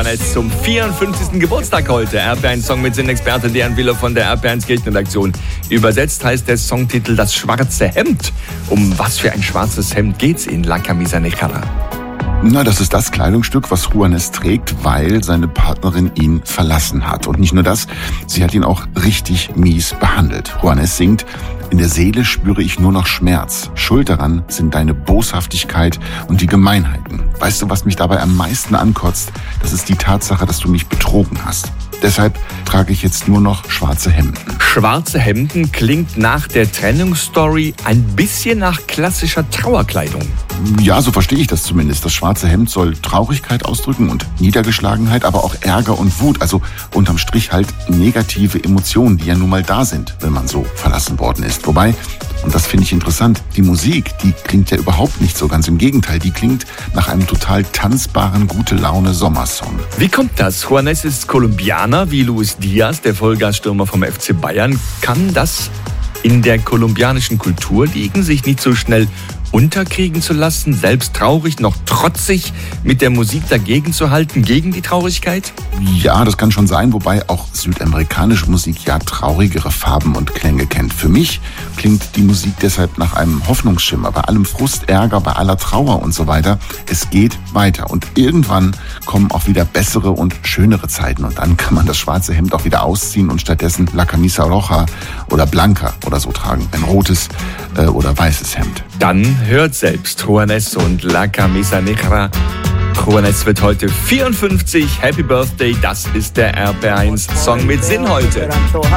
Juanes zum 54. Geburtstag heute. RPR1-Song mit Sinn-Experte Dejan Willer von der RPR1 Kirchenredaktion. Übersetzt heißt der Songtitel Das schwarze Hemd. Um was für ein schwarzes Hemd geht's in La Camisa Negra? Na, das ist das Kleidungsstück, was Juanes trägt, weil seine Partnerin ihn verlassen hat. Und nicht nur das, sie hat ihn auch richtig mies behandelt. Juanes singt: In der Seele spüre ich nur noch Schmerz. Schuld daran sind deine Boshaftigkeit und die Gemeinheiten. Weißt du, was mich dabei am meisten ankotzt? Das ist die Tatsache, dass du mich betrogen hast. Deshalb trage ich jetzt nur noch schwarze Hemden. Schwarze Hemden klingt nach der Trennungsstory ein bisschen nach klassischer Trauerkleidung. Ja, so verstehe ich das zumindest. Das schwarze Hemd soll Traurigkeit ausdrücken und Niedergeschlagenheit, aber auch Ärger und Wut. Also unterm Strich halt negative Emotionen, die ja nun mal da sind, wenn man so verlassen worden ist. Wobei, und das finde ich interessant, die Musik, die klingt ja überhaupt nicht so. Ganz im Gegenteil, die klingt nach einem total tanzbaren, Gute-Laune-Sommersong. Wie kommt das? Juanes ist Kolumbianer wie Luis Diaz, der Vollgasstürmer vom FC Bayern. Kann das in der kolumbianischen Kultur liegen, sich nicht so schnell unterkriegen zu lassen, selbst traurig, noch trotzig mit der Musik dagegen zu halten, gegen die Traurigkeit? Ja, das kann schon sein, wobei auch südamerikanische Musik ja traurigere Farben und Klänge kennt. Für mich klingt die Musik deshalb nach einem Hoffnungsschimmer. Bei allem Frust, Ärger, bei aller Trauer und so weiter. Es geht weiter und irgendwann kommen auch wieder bessere und schönere Zeiten und dann kann man das schwarze Hemd auch wieder ausziehen und stattdessen La Camisa Roja oder Blanca oder so tragen. Ein rotes oder weißes Hemd. Dann hört selbst Juanes und La Camisa Negra. Juanes wird heute 54. Happy Birthday, das ist der RPR1 Song mit Sinn heute.